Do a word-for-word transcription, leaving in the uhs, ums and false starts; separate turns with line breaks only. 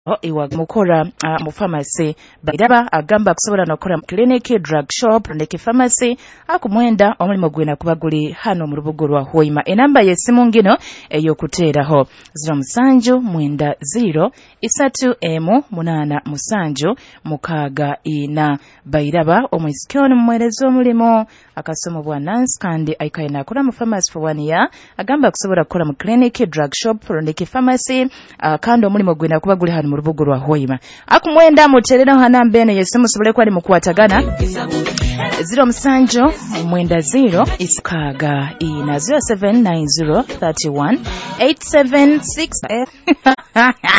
iwa mukora uh, mu pharmacy bairaba agamba kusobola nokora mu clinic, drug shop ne pharmacy akumwenda omulimo gwena kuba guli hano mu rubugo rwa Hoima. Enamba yesimu ngino eyokuteeraho zero musanju mwenda zero isatu emu munana musanju mukaga ina bairaba omwisikoni mwerezo omulimo akasomo bwa Nance kandi ayikaina akora mu pharmacy for one year agamba kusobola kukora mu clinic, drug shop ne pharmacy uh, kandi omulimo gwena kuba guli hano mu rubugo rwa Hoima. Akumwenda muterera hana mbene yesimu sobole kwali mukwatagana zero musanju mwenda zero iskaga ina zero seven nine zero three one eight seven six